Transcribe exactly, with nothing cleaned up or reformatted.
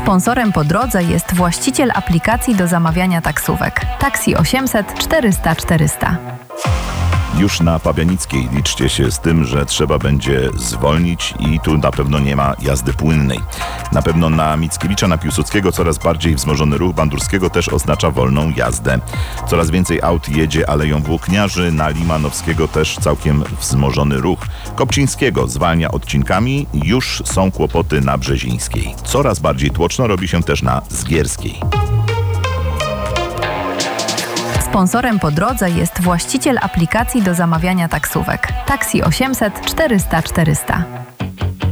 Sponsorem po drodze jest właściciel aplikacji do zamawiania taksówek Taxi osiemset czterysta czterysta. Już na Pabianickiej liczcie się z tym, że trzeba będzie zwolnić i tu na pewno nie ma jazdy płynnej. Na pewno na Mickiewicza, na Piłsudskiego coraz bardziej wzmożony ruch, Bandurskiego też oznacza wolną jazdę. Coraz więcej aut jedzie Aleją Włókniarzy, na Limanowskiego też całkiem wzmożony ruch. Kopcińskiego zwalnia odcinkami, już są kłopoty na Brzezińskiej. Coraz bardziej tłoczno robi się też na Zgierskiej. Sponsorem po drodze jest właściciel aplikacji do zamawiania taksówek Taxi osiemset czterysta czterysta.